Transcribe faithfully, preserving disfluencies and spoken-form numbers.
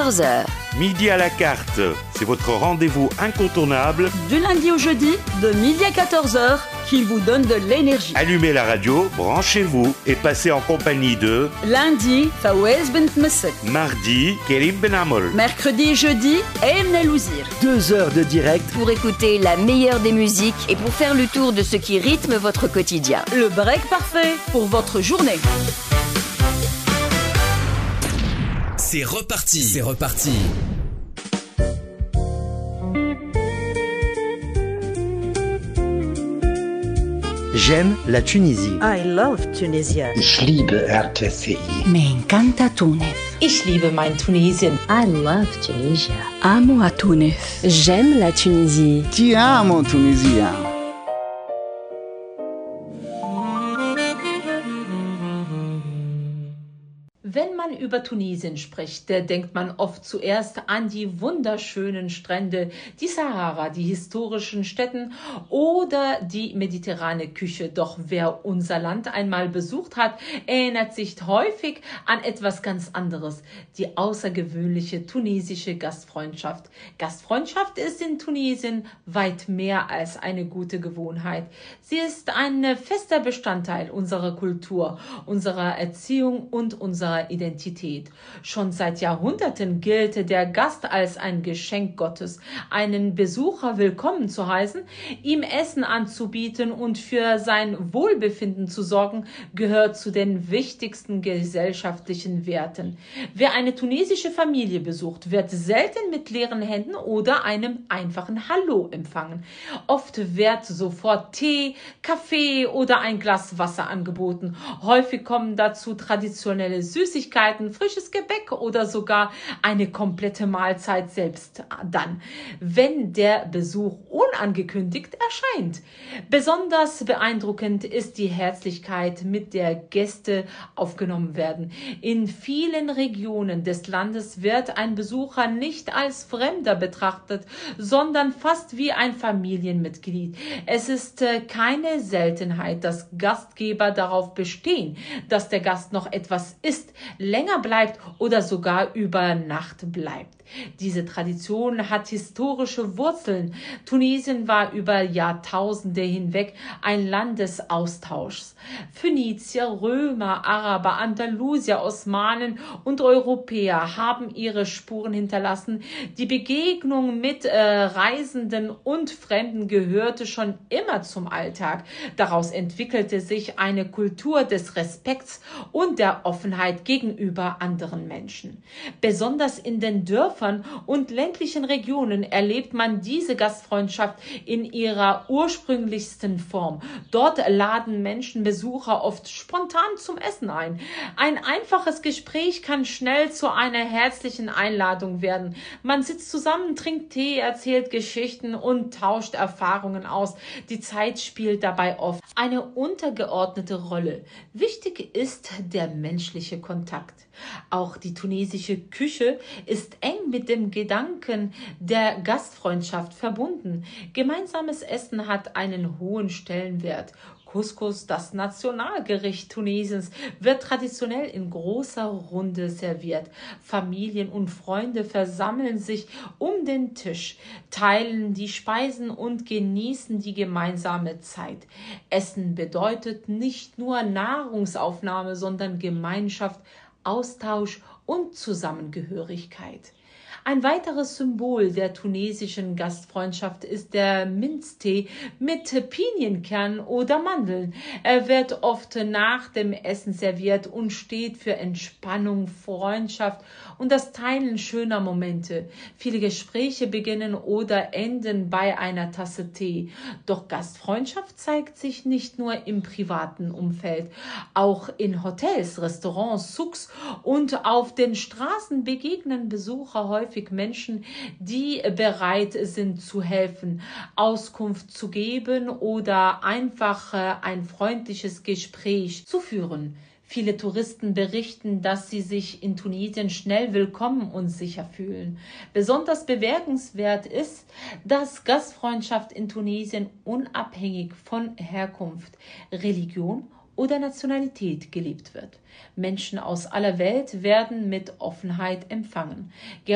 quatorze heures. Midi à la carte, c'est votre rendez-vous incontournable. Du lundi au jeudi, de midi à quatorze heures, qui vous donne de l'énergie. Allumez la radio, branchez-vous et passez en compagnie de... Lundi, Fawaz Bent Messek. Mardi, Kerim Ben Amol. Mercredi et jeudi, Emne Louzir. Deux heures de direct pour écouter la meilleure des musiques et pour faire le tour de ce qui rythme votre quotidien. Le break parfait pour votre journée. C'est reparti, c'est reparti. J'aime la Tunisie. I love Tunisia. Ich liebe R T C I. Me encanta Túnez. Ich liebe mein Tunesien. I love Tunisia. Amo a Túnez. J'aime la Tunisie. Ti amo Tunisia. Wenn man über Tunesien spricht, denkt man oft zuerst an die wunderschönen Strände, die Sahara, die historischen Städten oder die mediterrane Küche. Doch wer unser Land einmal besucht hat, erinnert sich häufig an etwas ganz anderes, die außergewöhnliche tunesische Gastfreundschaft. Gastfreundschaft ist in Tunesien weit mehr als eine gute Gewohnheit. Sie ist ein fester Bestandteil unserer Kultur, unserer Erziehung und unserer Identität. Schon seit Jahrhunderten gilt der Gast als ein Geschenk Gottes. Einen Besucher willkommen zu heißen, ihm Essen anzubieten und für sein Wohlbefinden zu sorgen, gehört zu den wichtigsten gesellschaftlichen Werten. Wer eine tunesische Familie besucht, wird selten mit leeren Händen oder einem einfachen Hallo empfangen. Oft wird sofort Tee, Kaffee oder ein Glas Wasser angeboten. Häufig kommen dazu traditionelle Süßigkeiten, frisches Gebäck oder sogar eine komplette Mahlzeit selbst dann, wenn der Besuch unangekündigt erscheint. Besonders beeindruckend ist die Herzlichkeit, mit der Gäste aufgenommen werden. In vielen Regionen des Landes wird ein Besucher nicht als Fremder betrachtet, sondern fast wie ein Familienmitglied. Es ist keine Seltenheit, dass Gastgeber darauf bestehen, dass der Gast noch etwas isst, länger bleibt oder sogar über Nacht bleibt. Diese Tradition hat historische Wurzeln. Tunesien war über Jahrtausende hinweg ein Land des Austauschs. Phönizier, Römer, Araber, Andalusier, Osmanen und Europäer haben ihre Spuren hinterlassen. Die Begegnung mit äh, Reisenden und Fremden gehörte schon immer zum Alltag. Daraus entwickelte sich eine Kultur des Respekts und der Offenheit gegenüber anderen Menschen. Besonders in den Dörfern und ländlichen Regionen erlebt man diese Gastfreundschaft in ihrer ursprünglichsten Form. Dort laden Menschen Besucher oft spontan zum Essen ein. Ein einfaches Gespräch kann schnell zu einer herzlichen Einladung werden. Man sitzt zusammen, trinkt Tee, erzählt Geschichten und tauscht Erfahrungen aus. Die Zeit spielt dabei oft eine untergeordnete Rolle. Wichtig ist der menschliche Kontakt. Auch die tunesische Küche ist eng mit dem Gedanken der Gastfreundschaft verbunden. Gemeinsames Essen hat einen hohen Stellenwert. Couscous, das Nationalgericht Tunesiens, wird traditionell in großer Runde serviert. Familien und Freunde versammeln sich um den Tisch, teilen die Speisen und genießen die gemeinsame Zeit. Essen bedeutet nicht nur Nahrungsaufnahme, sondern Gemeinschaft, Austausch und Zusammengehörigkeit. Ein weiteres Symbol der tunesischen Gastfreundschaft ist der Minztee mit Pinienkernen oder Mandeln. Er wird oft nach dem Essen serviert und steht für Entspannung, Freundschaft und das Teilen schöner Momente. Viele Gespräche beginnen oder enden bei einer Tasse Tee. Doch Gastfreundschaft zeigt sich nicht nur im privaten Umfeld. Auch in Hotels, Restaurants, Souks und auf den Straßen begegnen Besucher häufig Menschen, die bereit sind zu helfen, Auskunft zu geben oder einfach ein freundliches Gespräch zu führen. Viele Touristen berichten, dass sie sich in Tunesien schnell willkommen und sicher fühlen. Besonders bemerkenswert ist, dass Gastfreundschaft in Tunesien unabhängig von Herkunft, Religion oder Nationalität gelebt wird. Menschen aus aller Welt werden mit Offenheit empfangen.